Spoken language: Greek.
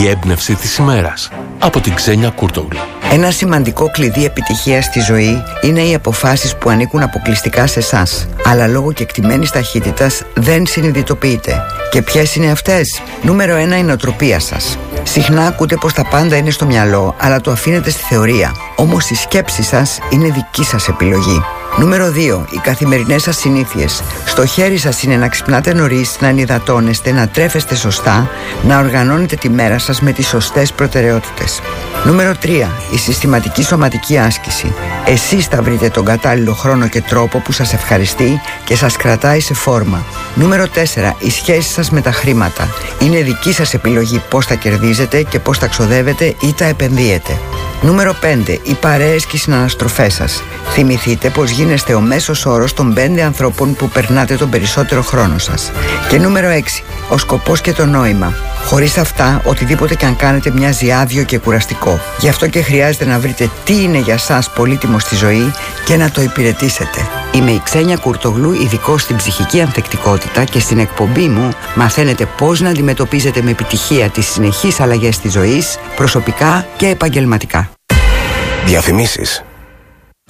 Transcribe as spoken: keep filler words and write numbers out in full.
Η έμπνευση της ημέρας από την Ξένια Κούρτογλου. Ένα σημαντικό κλειδί επιτυχίας στη ζωή είναι οι αποφάσεις που ανήκουν αποκλειστικά σε εσάς, αλλά λόγω κεκτημένης ταχύτητας δεν συνειδητοποιείτε. Και ποιες είναι αυτές? Νούμερο ένα, η νοοτροπία σας. Συχνά ακούτε πως τα πάντα είναι στο μυαλό, αλλά το αφήνετε στη θεωρία. Όμως η σκέψη σας είναι δική σας επιλογή. Νούμερο δύο. Οι καθημερινές σας συνήθειες. Στο χέρι σας είναι να ξυπνάτε νωρίς, να ενυδατώνεστε, να τρέφεστε σωστά, να οργανώνετε τη μέρα σας με τις σωστές προτεραιότητες. Νούμερο τρία. Η συστηματική σωματική άσκηση. Εσείς θα βρείτε τον κατάλληλο χρόνο και τρόπο που σας ευχαριστεί και σας κρατάει σε φόρμα. Νούμερο τέσσερα. Η σχέση σας με τα χρήματα. Είναι δική σας επιλογή πώς τα κερδίζετε και πώς τα ξοδεύετε ή τα επενδύετε. Νούμερο πέντε. Οι παρέες και οι συναναστροφές σας. Θυμηθείτε πως γίνεστε ο μέσος όρος των πέντε ανθρώπων που περνάτε τον περισσότερο χρόνο σας. Και νούμερο έξι. Ο σκοπός και το νόημα. Χωρίς αυτά, οτιδήποτε και αν κάνετε μοιάζει άδειο και κουραστικό. Γι' αυτό και χρειάζεται να βρείτε τι είναι για σας πολύτιμο στη ζωή και να το υπηρετήσετε. Είμαι η Ξένια Κούρτογλου, ειδικός στην ψυχική ανθεκτικότητα, και στην εκπομπή μου μαθαίνετε πώς να αντιμετωπίζετε με επιτυχία τις συνεχείς αλλαγές της ζωής, προσωπικά και επαγγελματικά. Διαφημίσεις.